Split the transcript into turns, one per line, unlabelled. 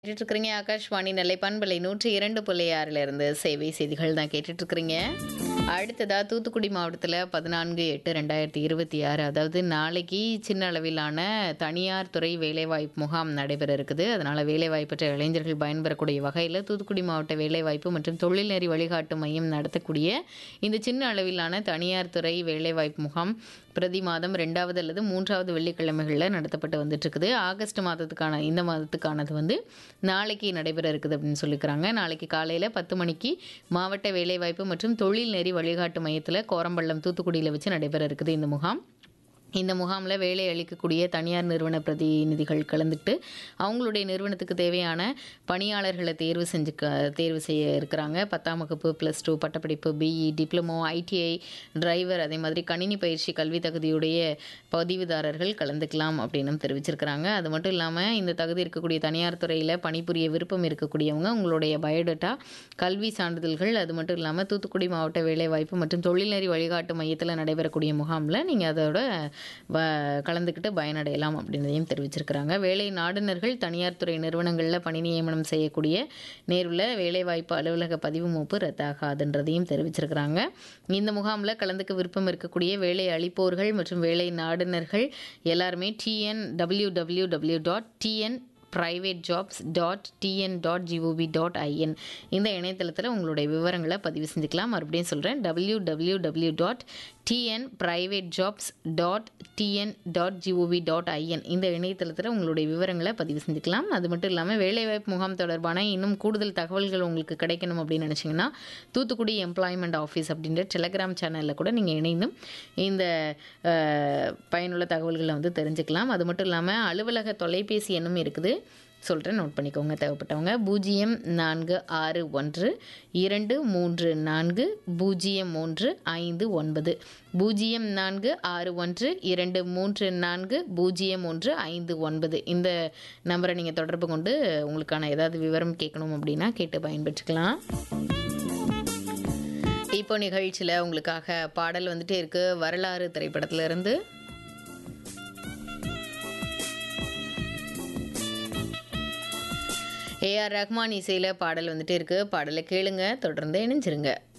கேட்டுட்டு இருக்கிறீங்க ஆகாஷ்வாணி நெல்லை பண்பலை 102.6 இருந்து சேவை செய்திகள் தான் கேட்டுட்டு இருக்கிறீங்க. அடுத்ததா தூத்துக்குடி மாவட்டத்தில் 14/8/2026 அதாவது நாளைக்கு சின்ன அளவிலான தனியார் துறை வேலைவாய்ப்பு முகாம் நடைபெற இருக்குது. அதனால் வேலைவாய்ப்பற்ற இளைஞர்கள் பயன்பெறக்கூடிய வகையில் தூத்துக்குடி மாவட்ட வேலைவாய்ப்பு மற்றும் தொழில்நெறி வழிகாட்டு மையம் நடத்தக்கூடிய இந்த சின்ன அளவிலான தனியார் துறை வேலைவாய்ப்பு முகாம் பிரதி மாதம் 2வது அல்லது 3வது வெள்ளிக்கிழமைகளில் நடத்தப்பட்டு வந்துட்டு இருக்குது. ஆகஸ்ட் மாதத்துக்கான இந்த மாதத்துக்கானது வந்து நாளைக்கு நடைபெற இருக்குது அப்படின்னு சொல்லிக்கிறாங்க. நாளைக்கு காலையில் 10 மணிக்கு மாவட்ட வேலைவாய்ப்பு மற்றும் தொழில் நெறி வழிகாட்டு மையத்தில் கோரம்பள்ளம் தூத்துக்குடியில் வச்சு நடைபெற இருக்குது இந்த முகாம். இந்த முகாமில் வேலை அளிக்கக்கூடிய தனியார் நிறுவன பிரதிநிதிகள் கலந்துட்டு அவங்களுடைய நிறுவனத்துக்கு தேவையான பணியாளர்களை தேர்வு செய்ய இருக்கிறாங்க. 10ஆம் வகுப்பு +2 பட்டப்படிப்பு, பிஇ, டிப்ளமோ, ஐடிஐ, டிரைவர், அதே மாதிரி கணினி பயிற்சி கல்வி தகுதியுடைய பதிவுதாரர்கள் கலந்துக்கலாம் அப்படின்னு தெரிவிச்சிருக்கிறாங்க. அது மட்டும் இல்லாமல் இந்த தகுதி இருக்கக்கூடிய தனியார் துறையில் பணிபுரிய விருப்பம் இருக்கக்கூடியவங்க உங்களுடைய பயோடேட்டா, கல்வி சான்றிதழ்கள், அது மட்டும் இல்லாமல் தூத்துக்குடி மாவட்ட வேலைவாய்ப்பு மற்றும் தொழில்நெறி வழிகாட்டு மையத்தில் நடைபெறக்கூடிய முகாமில் நீங்கள் அதோட கலந்துக்கிட்டு பயனடையலாம் அப்படின்றதையும் தெரிவிச்சிருக்கிறாங்க. வேலை நாடுனர்கள் தனியார் துறை நிறுவனங்களில் பணி நியமனம் செய்யக்கூடிய நேருள்ள வேலைவாய்ப்பு அலுவலக பதிவு மூப்பு ரத்தாகாதுன்றதையும் தெரிவிச்சிருக்கிறாங்க. இந்த முகாமில் கலந்துக்க விருப்பம் இருக்கக்கூடிய வேலை அளிப்போர்கள் மற்றும் வேலை நாடுனர்கள் எல்லாருமே www.tnprivatejobs.tn.gov.in இந்த இணையதளத்தில் உங்களுடைய விவரங்களை பதிவு செஞ்சுக்கலாம். மறுபடியும் சொல்கிறேன், www.tnprivatejobs.tn.gov.in இந்த இணையதளத்தில் உங்களுடைய விவரங்களை பதிவு செஞ்சுக்கலாம். அது மட்டும் இல்லாமல் வேலைவாய்ப்பு முகாம் தொடர்பான இன்னும் கூடுதல் தகவல்கள் உங்களுக்கு கிடைக்கணும் அப்படின்னு நினச்சிங்கன்னா தூத்துக்குடி எம்ப்ளாய்மெண்ட் ஆஃபீஸ் அப்படின்ற டெலகிராம் சேனலில் கூட நீங்கள் இணைந்தும் இந்த பயனுள்ள தகவல்களை வந்து தெரிஞ்சுக்கலாம். அது மட்டும் இல்லாமல் அலுவலக தொலைபேசி எண்ணும் இருக்குது, சொல்கிறேன், நோட் பண்ணிக்கோங்க தேவைப்பட்டவங்க. 0461 234 0159 0461 234 0159 இந்த நம்பரை நீங்கள் தொடர்பு கொண்டு உங்களுக்கான ஏதாவது விவரம் கேட்கணும் அப்படின்னா கேட்டு பயன்பெற்றுக்கலாம். இப்போ நிகழ்ச்சியில் உங்களுக்காக பாடல் வந்துட்டே இருக்கு. வரலாறு திரைப்படத்திலிருந்து ஏஆர் ரஹ்மான் இசையில் பாடல் வந்துட்டே இருக்கு. பாடலை கேளுங்க, தொடர்ந்து இணைஞ்சிருங்க.